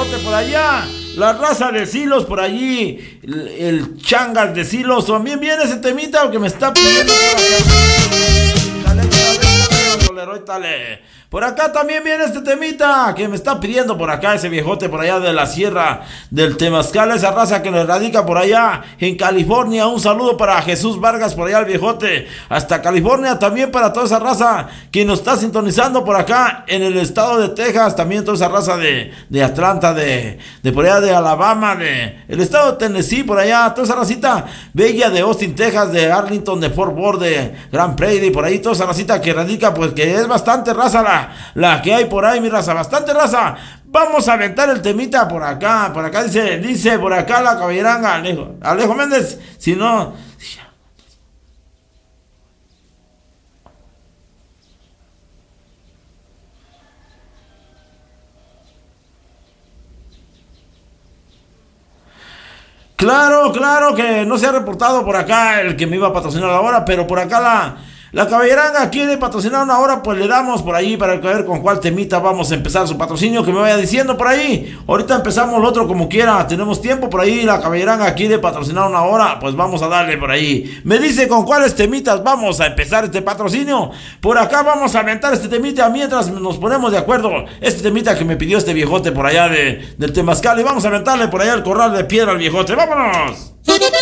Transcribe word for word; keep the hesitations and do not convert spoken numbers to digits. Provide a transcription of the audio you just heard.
viejote por allá. La raza de Silos por allí. El, el Changas de Silos. También viene ese temita que me está pidiendo por acá. Dale, dale, dale. Por acá también viene este temita que me está pidiendo por acá ese viejote por allá de la sierra del Temazcal, esa raza que nos radica por allá en California. Un saludo para Jesús Vargas por allá el viejote, hasta California. También para toda esa raza que nos está sintonizando por acá en el estado de Texas. También toda esa raza de, de Atlanta, de, de por allá de Alabama, de el estado de Tennessee, por allá, toda esa racita bella de Austin, Texas, de Arlington, de Fort Worth, de Grand Prairie, por ahí toda esa racita que radica, pues que es bastante raza la La que hay por ahí, mi raza, bastante raza. Vamos a aventar el temita por acá. Por acá dice, dice por acá la caballeranga, Alejo, Alejo Méndez. Si no, claro, claro que no se ha reportado por acá el que me iba a patrocinar ahora, pero por acá la La caballeranga quiere patrocinar una hora, pues le damos por ahí para ver con cuál temita vamos a empezar su patrocinio, que me vaya diciendo por ahí. Ahorita empezamos el otro como quiera, tenemos tiempo por ahí. La caballeranga quiere patrocinar una hora, pues vamos a darle por ahí. Me dice con cuáles temitas vamos a empezar este patrocinio. Por acá vamos a aventar este temita mientras nos ponemos de acuerdo. Este temita que me pidió este viejote por allá de, del Temazcal, y vamos a aventarle por allá el corral de piedra al viejote. ¡Vámonos!